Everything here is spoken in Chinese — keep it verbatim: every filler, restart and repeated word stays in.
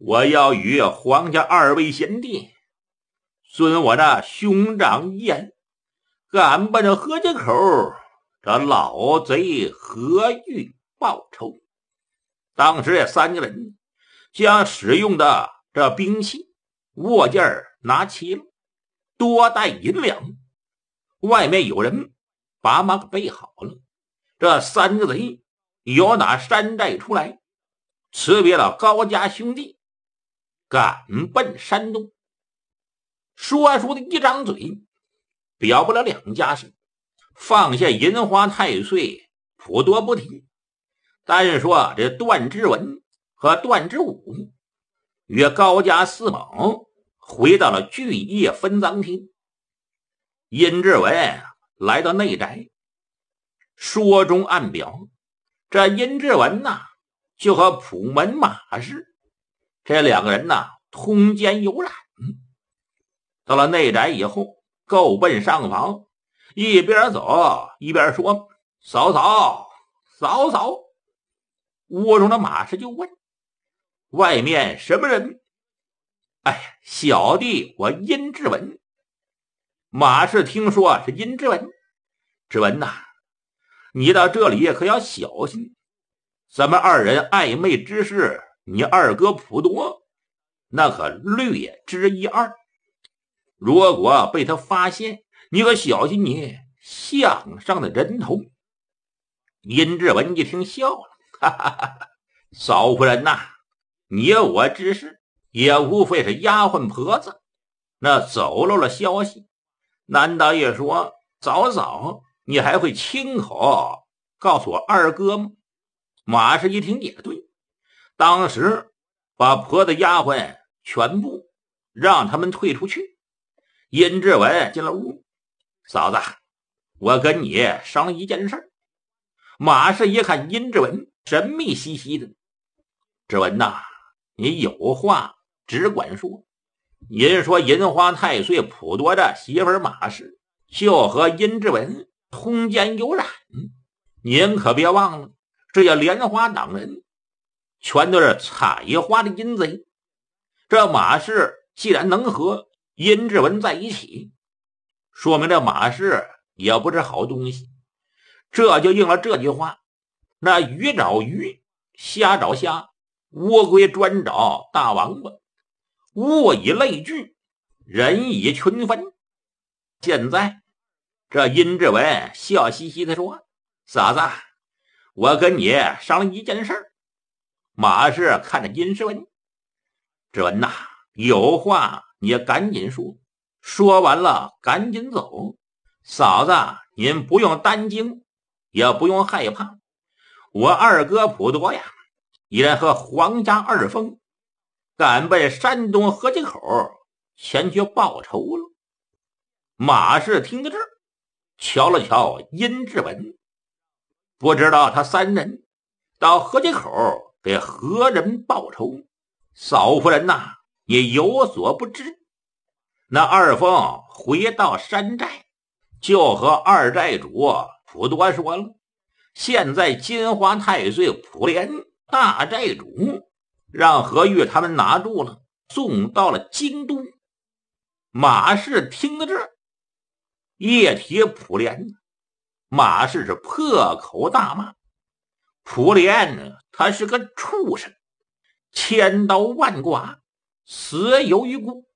我要与皇家二位贤弟遵我的兄长一言，赶奔着河街口，这老贼何玉报仇。当时这三个人将使用的这兵器握件拿齐了，多带银两，外面有人把马给备好了。这三个贼由打山寨出来，辞别了高家兄弟，赶奔山东。说书的一张嘴表不了两家事，放下银花太岁普多不提，单说这段之文和段之武与高家四猛回到了聚业分赃厅。殷志文来到内宅，说中暗表，这殷志文呐、啊、就和普门马氏这两个人呐、啊、通奸有染。到了内宅以后，够奔上房，一边走一边说：嫂嫂嫂嫂。屋中的马氏就问：外面什么人？哎，小弟我殷志文。马氏听说是殷志文，志文呐、啊，你到这里可要小心，咱们二人暧昧之事，你二哥普多那可略知一二，如果被他发现，你可小心你项上的人头。殷志文一听笑了，哈哈哈，嫂夫人呐、啊，你我之事也无非是丫鬟婆子，那走漏了消息，难道也说早早你还会亲口告诉我二哥吗？马氏一听也对，当时把婆子丫鬟全部让他们退出去。殷志文进了屋，嫂子，我跟你商量一件事。马氏一看殷志文神秘兮兮的，志文呐、啊，你有话只管说。殷说银花太岁普多的媳妇马氏就和殷志文通奸有染，您可别忘了，这些莲花党人全都是采花的阴贼。这马氏既然能和殷志文在一起，说明这马氏也不是好东西。这就应了这句话，那鱼找鱼，虾找虾，乌龟专找大王八，物以类聚，人以群分。现在这殷志文笑嘻嘻地说：嫂子，我跟你商量一件事。马氏看着殷志文，志文呐、啊，有话你赶紧说，说完了赶紧走。嫂子，您不用担惊，也不用害怕，我二哥普多呀，已然和皇家二封赶奔山东河街口前去报仇了。马氏听到这儿，瞧了瞧殷志文，不知道他三人到河街口给何人报仇。嫂夫人呐、啊，也有所不知，那二凤回到山寨，就和二寨主普多说了，现在金花太岁普莲大寨主让何玉他们拿住了，送到了京都。马氏听到这儿，夜提普莲，马氏是破口大骂，普莲呢，他是个畜生，千刀万剐，死有余辜。